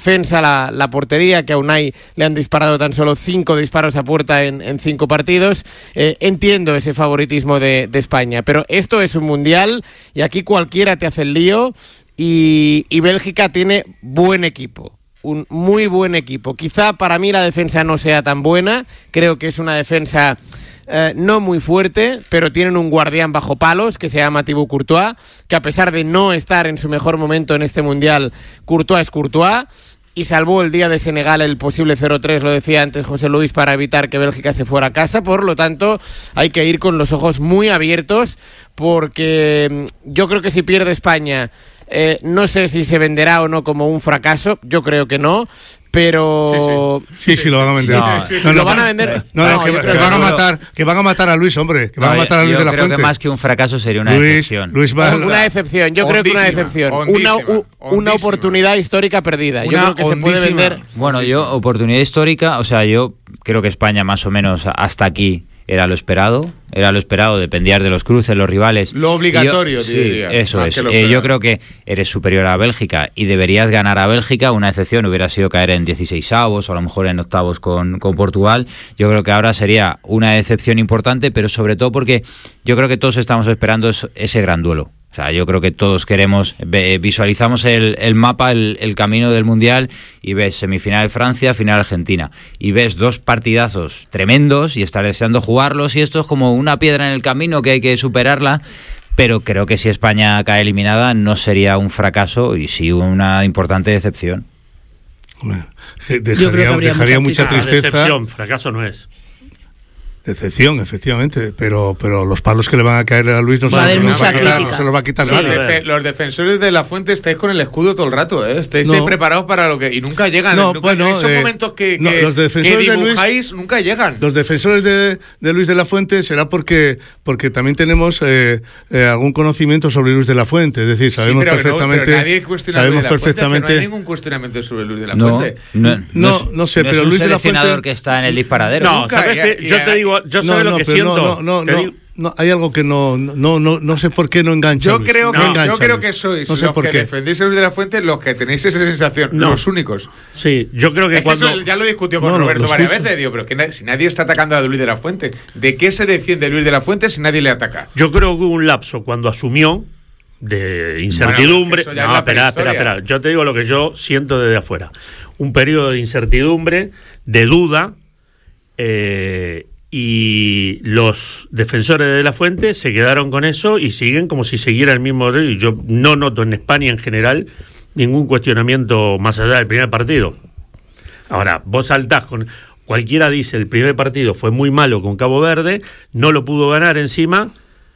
defensa, la portería, que a Unai le han disparado tan solo 5 disparos a puerta en 5 partidos. Entiendo ese favoritismo de España, pero esto es un mundial y aquí cualquiera te hace el lío y Bélgica tiene buen equipo. Un muy buen equipo. Quizá para mí la defensa no sea tan buena, creo que es una defensa no muy fuerte, pero tienen un guardián bajo palos que se llama Thibaut Courtois, que a pesar de no estar en su mejor momento en este mundial, Courtois es Courtois, y salvó el día de Senegal el posible 0-3, lo decía antes José Luis, para evitar que Bélgica se fuera a casa. Por lo tanto, hay que ir con los ojos muy abiertos, porque yo creo que si pierde España, no sé si se venderá o no como un fracaso, yo creo que no, pero... Sí, lo van a vender. Lo van a vender. Que van a matar a Luis, hombre. Que van a matar a Luis de la Fuente. Yo creo que más que un fracaso sería una decepción. Una decepción, yo creo que una decepción. Una oportunidad histórica perdida. Yo creo que se puede vender... Bueno, oportunidad histórica, o sea, yo creo que España más o menos hasta aquí era lo esperado, dependía de los cruces, los rivales. Lo obligatorio, diría. Eso es. Yo creo que eres superior a Bélgica y deberías ganar a Bélgica. Una excepción hubiera sido caer en 16avos o a lo mejor en octavos con Portugal. Yo creo que ahora sería una decepción importante, pero sobre todo porque yo creo que todos estamos esperando ese gran duelo. O sea, yo creo que todos visualizamos el mapa, el camino del Mundial, y ves semifinal Francia, final Argentina, y ves 2 partidazos tremendos y estás deseando jugarlos, y esto es como una piedra en el camino que hay que superarla, pero creo que si España cae eliminada no sería un fracaso y sí una importante decepción. Dejaría mucha tristeza. Decepción, fracaso no es. Decepción, efectivamente, pero los palos que le van a caer a Luis no se los va a quitar nadie. Los defensores de la Fuente estáis con el escudo todo el rato, estáis preparados para lo que... Y nunca llegan. Esos momentos que dibujáis nunca llegan. Los defensores de Luis de la Fuente será porque también tenemos algún conocimiento sobre Luis de la Fuente. Es decir, sabemos perfectamente... pero nadie cuestiona Luis de la Fuente, no hay ningún cuestionamiento sobre Luis de la Fuente. No sé, pero Luis de la Fuente... que está en el disparadero. No, ¿sabes qué? Yo te digo... Yo sé lo que siento. No, hay algo que no sé por qué no engancha. Yo creo que sois los que defendéis a Luis de la Fuente los que tenéis esa sensación, los únicos. Sí, yo creo que cuando... Eso ya lo discutió con Roberto varias veces, digo, pero que si nadie está atacando a Luis de la Fuente, ¿de qué se defiende Luis de la Fuente si nadie le ataca? Yo creo que hubo un lapso cuando asumió de incertidumbre. Espera. Yo te digo lo que yo siento desde afuera. Un periodo de incertidumbre, de duda, y los defensores de la Fuente se quedaron con eso y siguen como si siguiera el mismo. Y yo no noto en España en general ningún cuestionamiento más allá del primer partido. Ahora, vos saltás con... Cualquiera dice, el primer partido fue muy malo con Cabo Verde, no lo pudo ganar encima,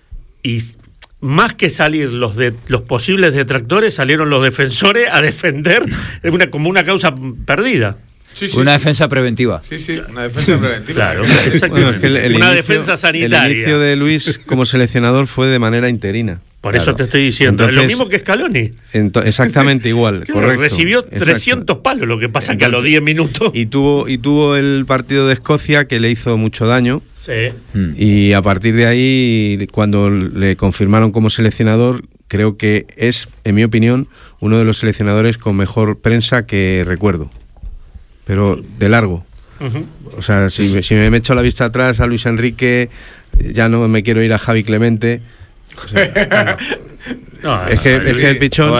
y más que salir los posibles detractores, salieron los defensores a defender como una causa perdida. Una defensa preventiva. Sí, una defensa preventiva. Claro, exactamente. Una defensa sanitaria. El inicio de Luis como seleccionador fue de manera interina. Por eso te estoy diciendo. Entonces, es lo mismo que Scaloni. Exactamente igual, correcto. Recibió 300 palos, lo que pasa que a los 10 minutos... Y tuvo el partido de Escocia que le hizo mucho daño. Sí. Y a partir de ahí, cuando le confirmaron como seleccionador, creo que es, en mi opinión, uno de los seleccionadores con mejor prensa que recuerdo. Pero de largo. O sea, si me echo la vista atrás a Luis Enrique, ya no me quiero ir a Javi Clemente. O sea, es que el Pichón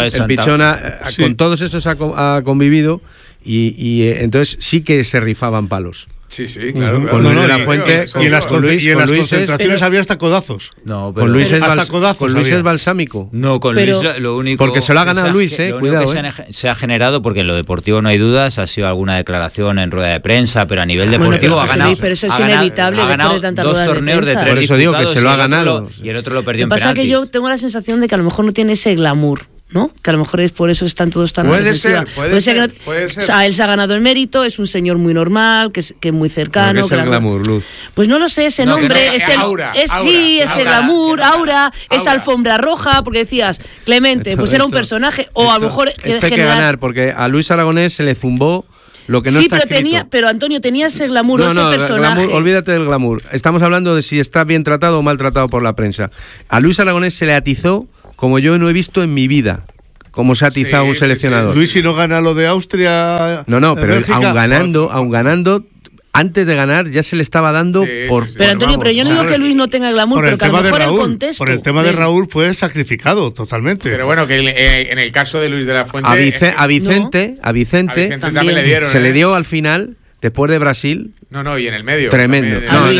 con todos estos ha convivido y entonces sí que se rifaban palos. Sí, claro. Con Luis de la Fuente y en las concentraciones había hasta codazos. No, pero con Luis es balsámico. No, con Luis lo único... Porque se lo ha ganado Luis, cuidado. Se ha generado, porque en lo deportivo no hay dudas, ha sido alguna declaración en rueda de prensa, pero a nivel deportivo ha ganado... Pero eso es inevitable. Ha ganado 2 torneos de 3 Por eso digo que se lo ha ganado. Y el otro lo perdió en penalti. Lo que pasa es que yo tengo la sensación de que a lo mejor no tiene ese glamour, ¿no? Que a lo mejor es por eso están todos tan... Puede ser. O sea, él se ha ganado el mérito, es un señor muy normal, que es muy cercano. ¿Qué es el glamour, Luz? Pues no lo sé, ese nombre es el aura, el glamour, aura, es alfombra roja, porque decías, Clemente, pues era un personaje, o a lo mejor... Hay que ganar, porque a Luis Aragonés se le zumbó lo que no está escrito. Pero Antonio, tenía ese glamour, ese personaje. Glamour, olvídate del glamour. Estamos hablando de si está bien tratado o mal tratado por la prensa. A Luis Aragonés se le atizó como yo no he visto en mi vida. cómo se ha atizado un seleccionador. Luis, si no gana lo de Austria... No, pero Bélgica, aun ganando... Antes de ganar ya se le estaba dando por... Pero Antonio, pero yo no digo que Luis no tenga glamour, pero que a lo mejor el contexto... Por el tema de Raúl fue sacrificado totalmente. Pero bueno, que en el caso de Luis de la Fuente... A Vicente también le dieron, se le dio al final, después de Brasil... No, y en el medio. Tremendo. En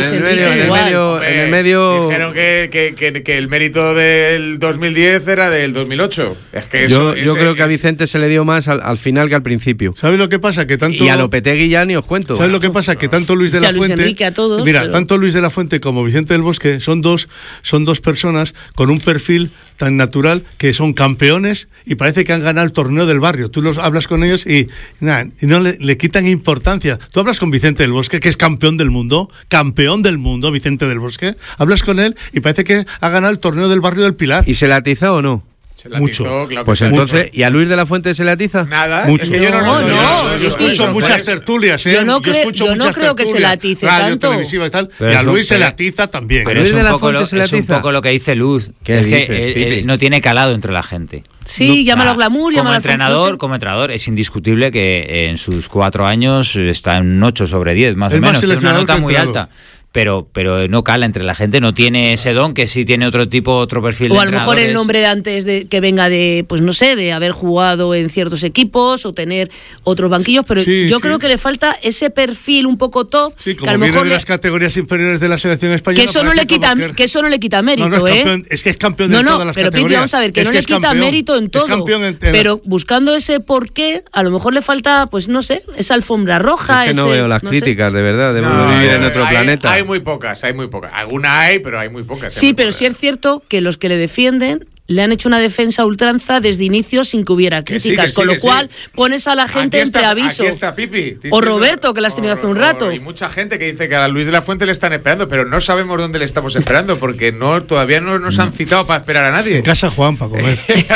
el medio... Dijeron que el mérito del 2010 era del 2008. Es que yo creo que a Vicente se le dio más al final que al principio. ¿Sabes lo que pasa? Que tanto... Y a Lopetegui ya ni os cuento. ¿Sabes lo que pasa? Que tanto Luis de la Fuente... Tanto Luis de la Fuente como Vicente del Bosque son dos personas con un perfil tan natural que son campeones y parece que han ganado el torneo del barrio. Tú los hablas con ellos y no le quitan importancia. Tú hablas con Vicente del Bosque, que es campeón del mundo, Vicente del Bosque, hablas con él y parece que ha ganado el torneo del barrio del Pilar. ¿Y se le atizó o no? Mucho. Claro, pues entonces, ¿y a Luis de la Fuente se le atiza? Nada. Mucho. Es que yo escucho muchas tertulias, Yo no creo que se le atice tanto. Televisiva y tal. Y a Luis se le atiza también. Pero es un poco lo que dice Luz. Es que él no tiene calado entre la gente. Sí, llámalo glamour, llámalo como entrenador, es indiscutible que en sus 4 años está en un 8 sobre 10, más o menos. Es una nota muy alta. Pero no cala entre la gente, no tiene ese don que sí tiene otro perfil. O a lo mejor el nombre de antes de que venga de, pues no sé, de haber jugado en ciertos equipos o tener otros banquillos, pero yo creo que le falta ese perfil un poco top. Sí, como que a lo viene mejor de las categorías inferiores de la selección española. Que eso no le quita mérito, no, es que es campeón de todas las categorías. Pero Pipi, vamos a ver, que no le quita mérito en todo. Pero buscando ese porqué, a lo mejor le falta, pues no sé, esa alfombra roja. Es que no veo las críticas, de verdad, de vivir en otro planeta. Hay muy pocas. Alguna hay, pero hay muy pocas. Sí, pero sí es cierto que los que le defienden le han hecho una defensa a ultranza desde inicio sin que hubiera críticas, con lo cual pones a la gente entre aviso. Aquí está Pipi. O Roberto, que la has tenido hace un rato. Y mucha gente que dice que a Luis de la Fuente le están esperando, pero no sabemos dónde le estamos esperando, porque todavía no nos han citado para esperar a nadie. En casa Juan, para comer.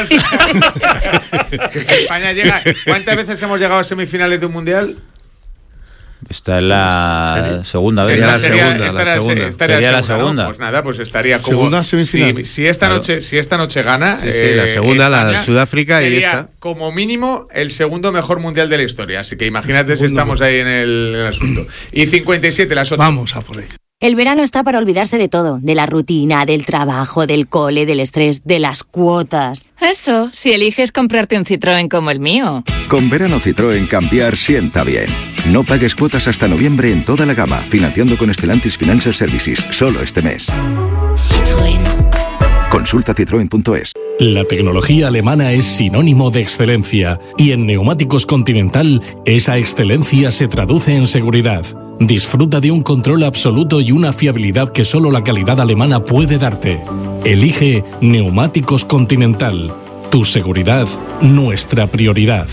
Que si España llega... ¿Cuántas veces hemos llegado a semifinales de un mundial? Esta es la segunda vez. Sería la segunda. Pues nada, pues estaría como si esta noche gana. La segunda, España, la Sudáfrica sería y esta. Como mínimo el segundo mejor mundial de la historia. Así que imagínate si estamos ahí en el asunto. Y 57 las otras. Vamos a por ello. El verano está para olvidarse de todo, de la rutina, del trabajo, del cole, del estrés, de las cuotas. Eso, si eliges comprarte un Citroën como el mío. Con verano Citroën cambiar sienta bien. No pagues cuotas hasta noviembre en toda la gama, financiando con Stellantis Financial Services, solo este mes. Citroën. Consulta citroen.es. La tecnología alemana es sinónimo de excelencia y en Neumáticos Continental esa excelencia se traduce en seguridad. Disfruta de un control absoluto y una fiabilidad que solo la calidad alemana puede darte. Elige Neumáticos Continental. Tu seguridad, nuestra prioridad.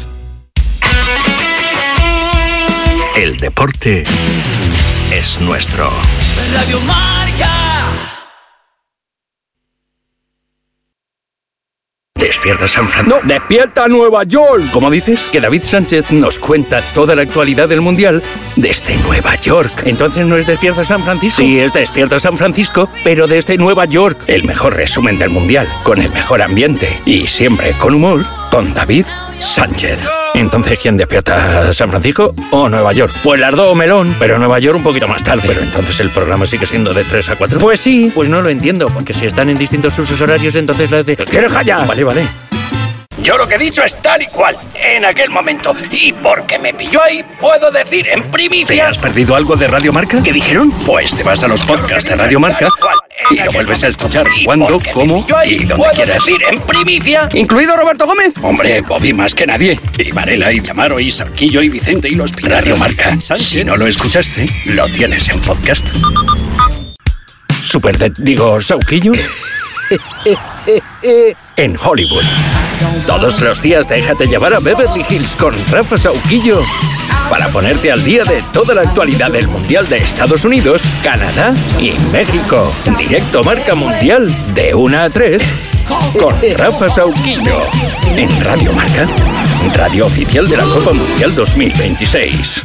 El deporte es nuestro. Radio Marca. ¿Despierta San Francisco? No, despierta Nueva York. ¿Cómo dices? Que David Sánchez nos cuenta toda la actualidad del Mundial desde Nueva York. ¿Entonces no es Despierta San Francisco? Sí, es Despierta San Francisco, pero desde Nueva York. El mejor resumen del Mundial, con el mejor ambiente y siempre con humor, con David Sánchez. Entonces, ¿quién despierta? ¿San Francisco o Nueva York? Pues las dos, melón. Pero Nueva York un poquito más tarde. Pero entonces el programa sigue siendo de 3 a 4. Pues sí. Pues no lo entiendo, porque si están en distintos usos horarios, entonces las de... ¿Quieres callar? Vale. Yo lo que he dicho es tal y cual, en aquel momento. Y porque me pilló ahí, puedo decir en primicia... ¿Te has perdido algo de Radio Marca? ¿Qué dijeron? Pues te vas a los podcasts de Radio Marca y lo vuelves a escuchar cuando, cómo y donde quieras. Decir en primicia, incluido Roberto Gómez. Hombre, Bobby más que nadie. Y Varela, y Amaro, y Sarquillo, y Vicente, y los Radio Marca. Si no lo escuchaste, lo tienes en podcast. Sauquillo. En Hollywood. Todos los días déjate llevar a Beverly Hills con Rafa Sauquillo para ponerte al día de toda la actualidad del Mundial de Estados Unidos, Canadá y México. Directo Marca Mundial de 1 a 3 con Rafa Sauquillo en Radio Marca, radio oficial de la Copa Mundial 2026.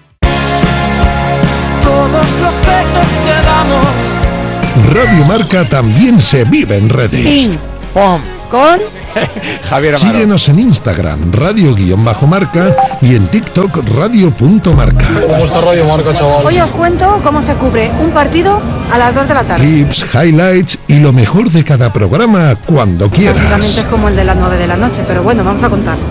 Todos los besos que damos. Radio Marca también se vive en redes. ¡Pum! con Javier Amaro. Síguenos en Instagram, radio_marca, y en TikTok, radio.marca. ¿Cómo está Radio Marca, chaval? Hoy os cuento cómo se cubre un partido a las 2 de la tarde. Clips, highlights y lo mejor de cada programa cuando quieras. Básicamente es como el de las 9 de la noche, pero bueno, vamos a contar.